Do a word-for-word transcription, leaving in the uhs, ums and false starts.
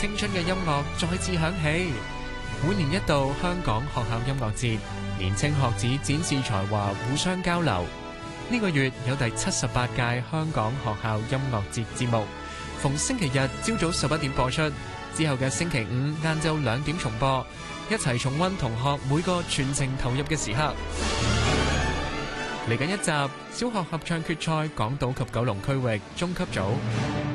青春嘅音樂再次響起。每年一度香港學校音樂節，年青學子展示才華，互相交流。呢個月有第七十八屆香港學校音樂節節目，逢星期日朝早十一點播出，之後嘅星期五晏晝兩點重播，一齊重溫同學每個全程投入嘅時刻。嚟緊一集小學合唱決賽港島及九龍區域中級組。